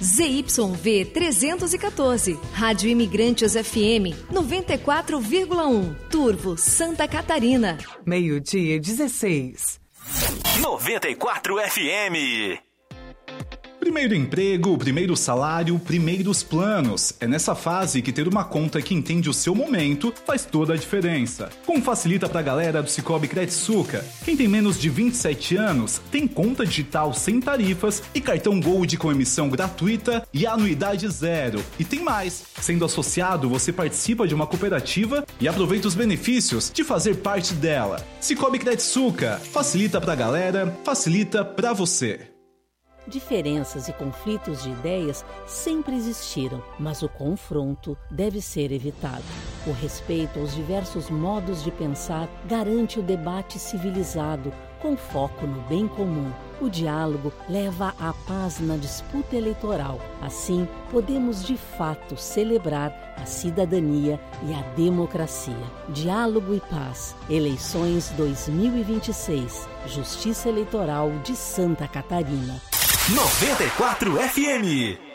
ZYV 314, Rádio Imigrantes FM 94,1, Turvo, Santa Catarina. 12:16. 94 FM. Primeiro emprego, primeiro salário, primeiros planos. É nessa fase que ter uma conta que entende o seu momento faz toda a diferença. Como facilita pra galera do Cicobi Credsuca? Quem tem menos de 27 anos tem conta digital sem tarifas e cartão Gold com emissão gratuita e anuidade zero. E tem mais! Sendo associado, você participa de uma cooperativa e aproveita os benefícios de fazer parte dela. Cicobi Credsuca. Facilita pra galera, facilita pra você. Diferenças e conflitos de ideias sempre existiram, mas o confronto deve ser evitado. O respeito aos diversos modos de pensar garante o debate civilizado, com foco no bem comum. O diálogo leva à paz na disputa eleitoral. Assim, podemos de fato celebrar a cidadania e a democracia. Diálogo e paz. Eleições 2026. Justiça Eleitoral de Santa Catarina. 94 FM.